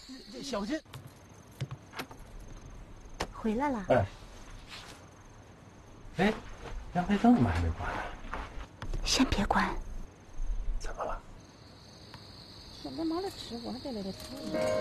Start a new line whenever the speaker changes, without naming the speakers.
小心！
回来了。
哎，亮黑灯怎么还没关呢？
先别关。
怎么了？
现在忙着吃，我还在那里吃。